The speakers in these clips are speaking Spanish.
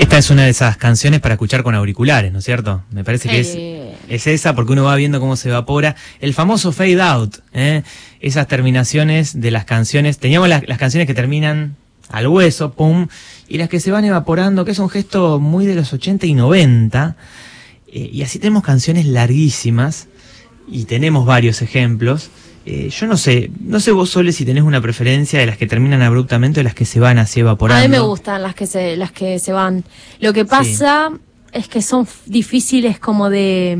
Esta es una de esas canciones para escuchar con auriculares, ¿no es cierto? Me parece que es esa, porque uno va viendo cómo se evapora. El famoso fade out, esas terminaciones de las canciones. Teníamos las canciones que terminan al hueso, pum, y las que se van evaporando, que es un gesto muy de los 80 y 90. Y así tenemos canciones larguísimas, y tenemos varios ejemplos. Yo no sé vos, Sole, si tenés una preferencia de las que terminan abruptamente o las que se van así evaporando. A mí me gustan las que se van. Lo que pasa es que son difíciles como de,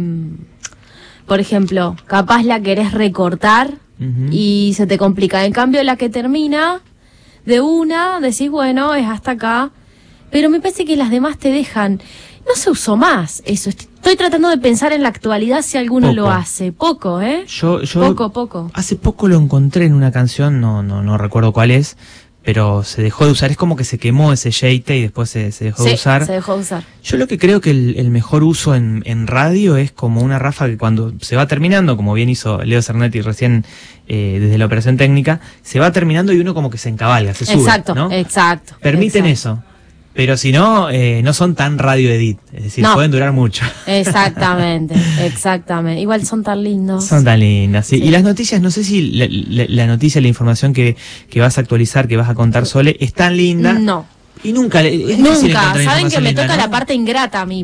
por ejemplo, capaz la querés recortar y se te complica. En cambio, la que termina de una, decís, bueno, es hasta acá. Pero me parece que las demás te dejan. No se usó más eso. Estoy tratando de pensar en la actualidad si alguno lo hace. Poco, ¿eh? Yo Poco. Hace poco lo encontré en una canción, no recuerdo cuál es, pero se dejó de usar. Es como que se quemó ese yeite y después se dejó de usar. Se dejó de usar. Yo lo que creo que el mejor uso en radio es como una ráfaga que cuando se va terminando, como bien hizo Leo Cernetti recién desde la operación técnica, se va terminando y uno como que se encabalga, se sube, ¿no? Exacto. Permiten eso. Pero si no, no son tan radio edit, es decir, pueden durar mucho. Exactamente. Igual son tan lindos. Son tan lindas, sí. Y las noticias, no sé si la noticia, la información que vas a actualizar, que vas a contar, Sole, es tan linda. No. Y nunca, saben que me toca la parte ingrata a mí,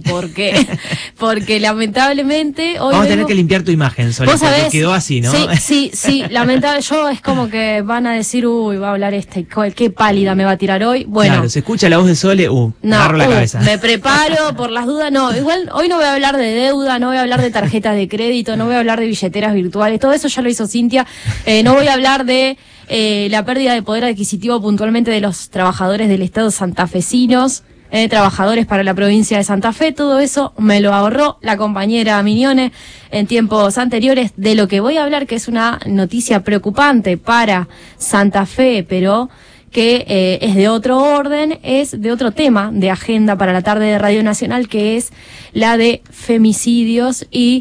porque lamentablemente hoy vamos a tener que limpiar tu imagen, Sole, porque quedó así, ¿no? Sí, lamentable. Yo es como que van a decir, uy, va a hablar qué pálida me va a tirar hoy. Bueno. Claro, se escucha la voz de Sole, me agarro la cabeza. Me preparo por las dudas, igual hoy no voy a hablar de deuda, no voy a hablar de tarjetas de crédito, no voy a hablar de billeteras virtuales, todo eso ya lo hizo Cintia, no voy a hablar de la pérdida de poder adquisitivo puntualmente de los trabajadores del Estado santafesinos, trabajadores para la provincia de Santa Fe. Todo eso me lo ahorró la compañera Mignone en tiempos anteriores. De lo que voy a hablar, que es una noticia preocupante para Santa Fe, pero que es de otro orden, es de otro tema de agenda para la tarde de Radio Nacional, que es la de femicidios y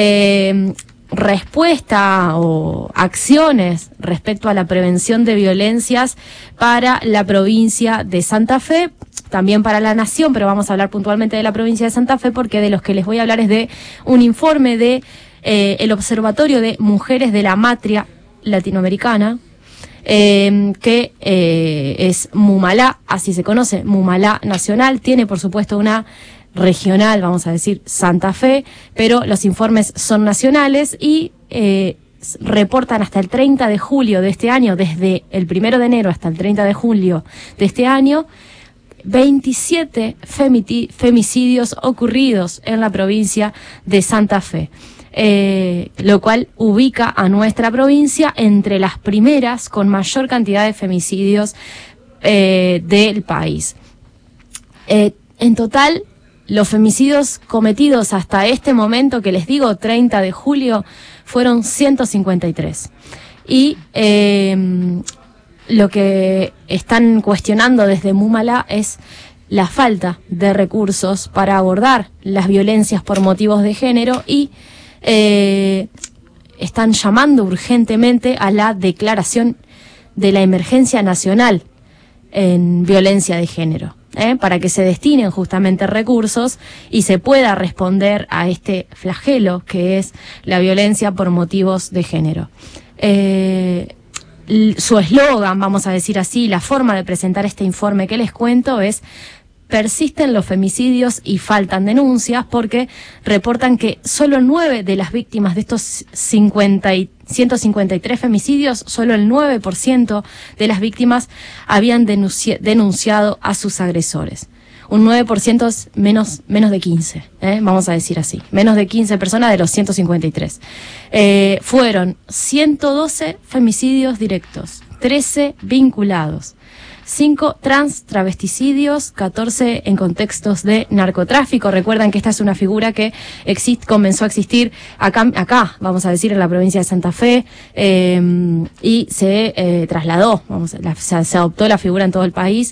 respuesta o acciones respecto a la prevención de violencias para la provincia de Santa Fe, también para la nación, pero vamos a hablar puntualmente de la provincia de Santa Fe, porque de los que les voy a hablar es de un informe de el Observatorio de Mujeres de la Matria Latinoamericana, que es MUMALA, así se conoce, MUMALA Nacional. Tiene por supuesto una regional, vamos a decir Santa Fe, pero los informes son nacionales y reportan hasta el 30 de julio de este año, desde el 1 de enero hasta el 30 de julio de este año, 27 femicidios ocurridos en la provincia de Santa Fe, lo cual ubica a nuestra provincia entre las primeras con mayor cantidad de femicidios del país. En total, los femicidios cometidos hasta este momento, que les digo, 30 de julio, fueron 153. Y lo que están cuestionando desde MUMALA es la falta de recursos para abordar las violencias por motivos de género y están llamando urgentemente a la declaración de la emergencia nacional en violencia de género, para que se destinen justamente recursos y se pueda responder a este flagelo que es la violencia por motivos de género. Su eslogan, vamos a decir así, la forma de presentar este informe que les cuento es: persisten los femicidios y faltan denuncias, porque reportan que solo 9 de las víctimas de estos 153 femicidios, solo el 9% de las víctimas habían denunciado a sus agresores. Un 9% es menos de 15, vamos a decir así. Menos de 15 personas de los 153. Fueron 112 femicidios directos, 13 vinculados, 5 travesticidios, 14 en contextos de narcotráfico. Recuerdan que esta es una figura que comenzó a existir acá, vamos a decir, en la provincia de Santa Fe, y se trasladó, se adoptó la figura en todo el país.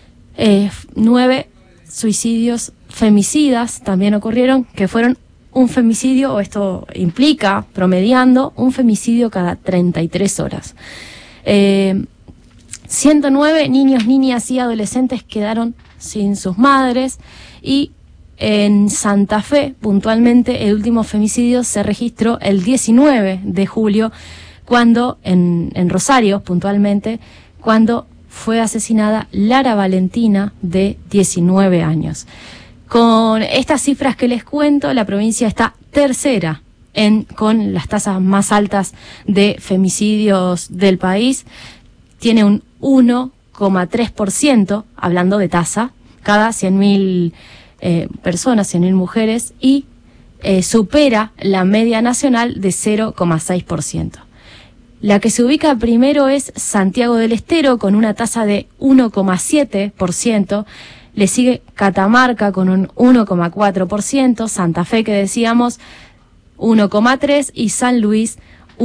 9 suicidios femicidas también ocurrieron, que fueron un femicidio, o esto implica, promediando, un femicidio cada 33 horas. 109 niños, niñas y adolescentes quedaron sin sus madres. Y en Santa Fe, puntualmente, el último femicidio se registró el 19 de julio, cuando en Rosario, puntualmente, cuando fue asesinada Lara Valentina, de 19 años. Con estas cifras que les cuento, la provincia está tercera con las tasas más altas de femicidios del país. Tiene un 1,3%, hablando de tasa, cada 100.000 personas, 100.000 mujeres, y supera la media nacional de 0,6%. La que se ubica primero es Santiago del Estero, con una tasa de 1,7%. Le sigue Catamarca con un 1,4%, Santa Fe, que decíamos, 1,3%, y San Luis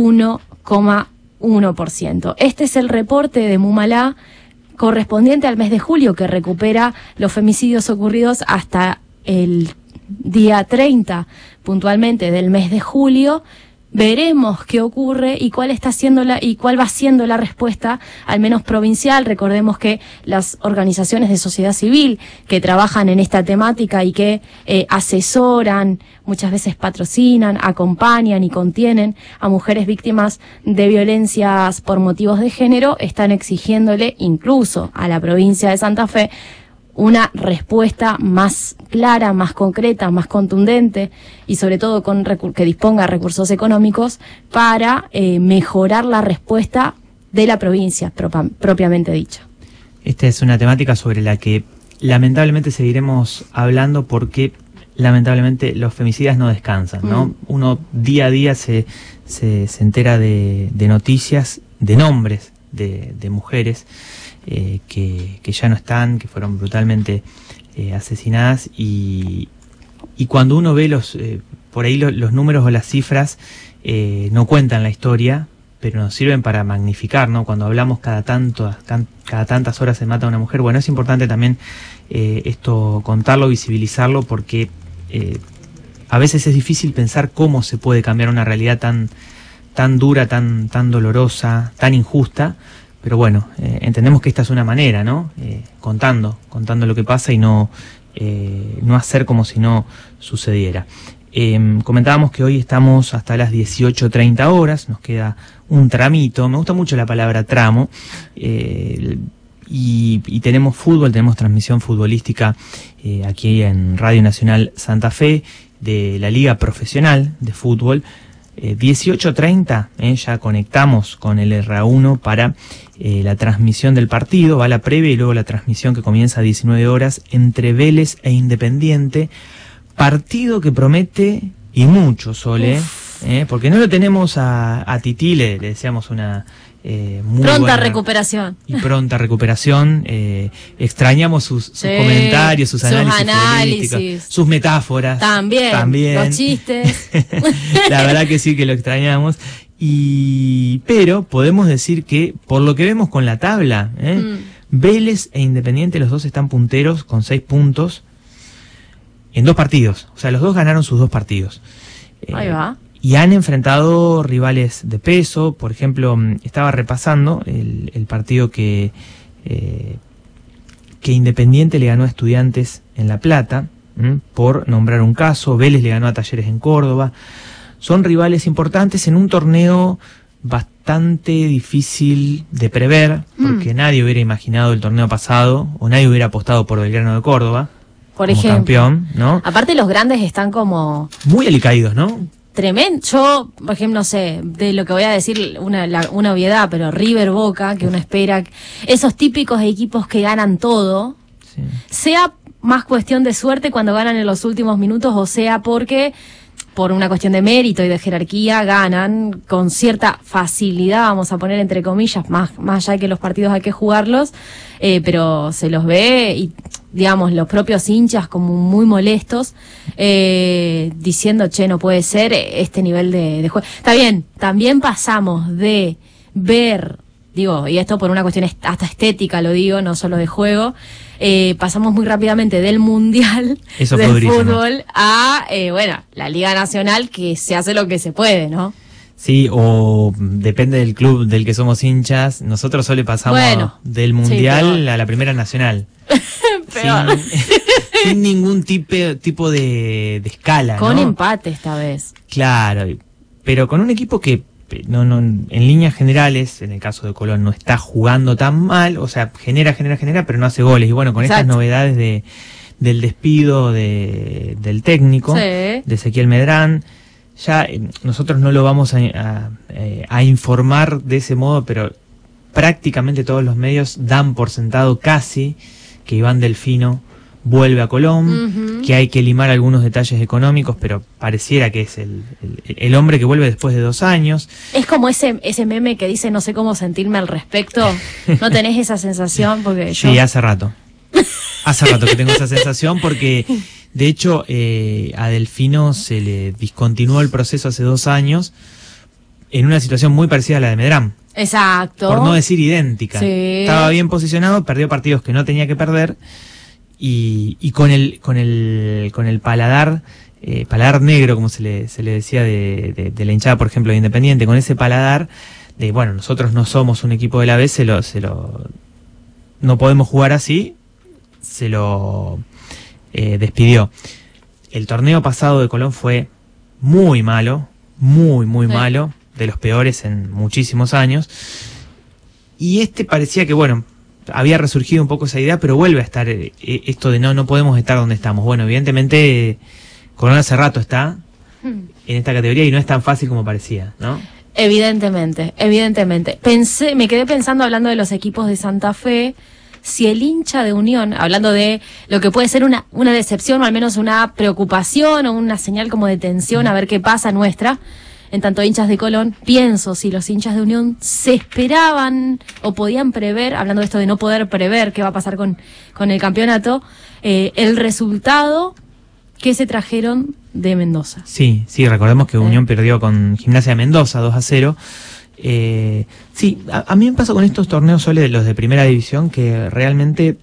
1,1%. Este es el reporte de Mumalá correspondiente al mes de julio, que recupera los femicidios ocurridos hasta el día 30, puntualmente, del mes de julio. Veremos qué ocurre y cuál va siendo la respuesta, al menos provincial. Recordemos que las organizaciones de sociedad civil que trabajan en esta temática y que asesoran, muchas veces patrocinan, acompañan y contienen a mujeres víctimas de violencias por motivos de género, están exigiéndole incluso a la provincia de Santa Fe una respuesta más clara, más concreta, más contundente, y sobre todo que disponga recursos económicos para mejorar la respuesta de la provincia propiamente dicha. Esta es una temática sobre la que lamentablemente seguiremos hablando, porque lamentablemente los femicidas no descansan, ¿no? Uno día a día se entera de noticias, de nombres de mujeres que ya no están, que fueron brutalmente asesinadas, y cuando uno ve por ahí los números o las cifras, no cuentan la historia, pero nos sirven para magnificar, ¿no? Cuando hablamos cada tantas horas se mata a una mujer. Bueno, es importante también esto contarlo, visibilizarlo, porque a veces es difícil pensar cómo se puede cambiar una realidad tan dura, tan dolorosa, tan injusta. Pero bueno, entendemos que esta es una manera, ¿no? Contando lo que pasa y no hacer como si no sucediera. Comentábamos que hoy estamos hasta las 18:30 horas, nos queda un tramito, me gusta mucho la palabra tramo, y tenemos fútbol, tenemos transmisión futbolística aquí en Radio Nacional Santa Fe, de la Liga Profesional de Fútbol. 18:30, ya conectamos con el RA1 para la transmisión del partido. Va la previa y luego la transmisión, que comienza a 19 horas entre Vélez e Independiente. Partido que promete y mucho, Sole, porque no lo tenemos a Tití, le deseamos una muy pronta recuperación. Y pronta recuperación. Extrañamos sus comentarios, sus análisis, sus metáforas. También. Los chistes. La verdad que sí, que lo extrañamos. Pero podemos decir que, por lo que vemos con la tabla, Vélez e Independiente, los dos están punteros con 6 puntos en 2 partidos. O sea, los dos ganaron sus 2 partidos. Ahí va. Y han enfrentado rivales de peso. Por ejemplo, estaba repasando el partido que Independiente le ganó a Estudiantes en La Plata, por nombrar un caso. Vélez le ganó a Talleres en Córdoba. Son rivales importantes en un torneo bastante difícil de prever, porque nadie hubiera imaginado el torneo pasado, o nadie hubiera apostado por Belgrano de Córdoba, por como ejemplo, campeón, ¿no? Aparte, los grandes están como muy alicaídos, ¿no? Tremendo. Yo, por ejemplo, no sé, de lo que voy a decir, una obviedad, pero River, Boca, que uno espera, esos típicos equipos que ganan todo, sí, sea más cuestión de suerte cuando ganan en los últimos minutos, o sea porque por una cuestión de mérito y de jerarquía ganan con cierta facilidad, vamos a poner entre comillas, más allá de que los partidos hay que jugarlos, pero se los ve, y digamos, los propios hinchas como muy molestos, diciendo, no puede ser este nivel de juego. Está bien, también pasamos de ver, digo, y esto por una cuestión hasta estética lo digo, no solo de juego, pasamos muy rápidamente del mundial del fútbol a, la Liga Nacional, que se hace lo que se puede, ¿no? Sí, o depende del club del que somos hinchas. Nosotros solo pasamos del Mundial a la Primera Nacional. Sin ningún tipo de escala, con empate esta vez. Claro, pero con un equipo que no en líneas generales, en el caso de Colón, no está jugando tan mal. O sea, genera, pero no hace goles. Y bueno, con estas novedades del despido del técnico, de Ezequiel Medrán, ya nosotros no lo vamos a informar de ese modo, pero prácticamente todos los medios dan por sentado casi que Iván Delfino vuelve a Colón, que hay que limar algunos detalles económicos, pero pareciera que es el hombre que vuelve después de 2 años. Es como ese meme que dice no sé cómo sentirme al respecto. ¿No tenés esa sensación? Porque sí, hace rato. Hace rato que tengo esa sensación porque... De hecho, a Delfino se le discontinuó el proceso hace 2 años en una situación muy parecida a la de Medrán. Exacto. Por no decir idéntica. Sí. Estaba bien posicionado, perdió partidos que no tenía que perder y con el paladar negro, como se le decía de la hinchada, por ejemplo, de Independiente, con ese paladar de, bueno, nosotros no somos un equipo de la B, no podemos jugar así, se lo... despidió. El torneo pasado de Colón fue muy malo, muy malo, de los peores en muchísimos años, y parecía que, bueno, había resurgido un poco esa idea, pero vuelve a estar esto de no podemos estar donde estamos. Bueno, evidentemente Colón hace rato está en esta categoría y no es tan fácil como parecía, ¿no? Evidentemente. Me quedé pensando, hablando de los equipos de Santa Fe, si el hincha de Unión, hablando de lo que puede ser una decepción o al menos una preocupación o una señal como de tensión a ver qué pasa nuestra, en tanto hinchas de Colón, pienso si los hinchas de Unión se esperaban o podían prever, hablando de esto de no poder prever qué va a pasar con el campeonato, el resultado que se trajeron de Mendoza. Sí, recordemos que Unión perdió con Gimnasia de Mendoza 2-0. Sí, a mí me pasa con estos torneos solo de los de primera división que realmente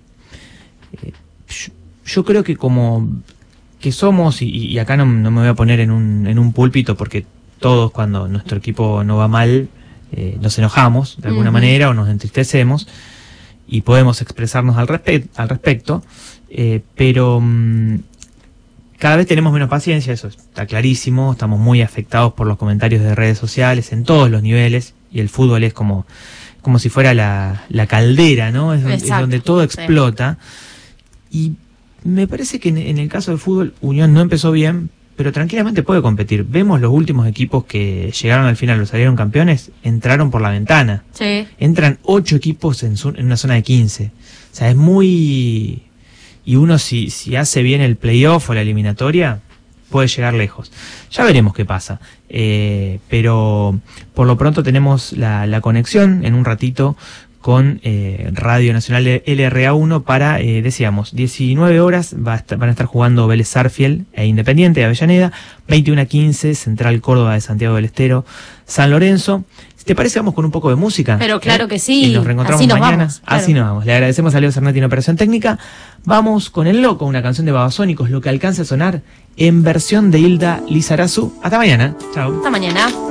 yo creo que como que somos, y acá no me voy a poner en un púlpito porque todos cuando nuestro equipo no va mal nos enojamos de alguna manera o nos entristecemos y podemos expresarnos al respecto, pero cada vez tenemos menos paciencia, eso está clarísimo, estamos muy afectados por los comentarios de redes sociales en todos los niveles, y el fútbol es como si fuera la caldera, ¿no? Es donde todo explota, y me parece que en el caso del fútbol, Unión no empezó bien, pero tranquilamente puede competir. Vemos los últimos equipos que llegaron al final, los salieron campeones, entraron por la ventana. Sí. Entran 8 equipos en una zona de 15. O sea, es muy... Y uno si hace bien el playoff o la eliminatoria, puede llegar lejos. Ya veremos qué pasa. Pero por lo pronto tenemos la conexión en un ratito con Radio Nacional de LRA1 para, decíamos, 19 horas van a estar jugando Vélez Sarsfield e Independiente de Avellaneda, 21:15 Central Córdoba de Santiago del Estero, San Lorenzo. ¿Te parece? Vamos con un poco de música. Pero claro que sí. Y nos reencontramos mañana. Vamos, claro. Así nos vamos. Le agradecemos a Leo Cernetti en Operación Técnica. Vamos con El Loco, una canción de Babasónicos, lo que alcance a sonar en versión de Hilda Lizarazu. Hasta mañana. Chao. Hasta mañana.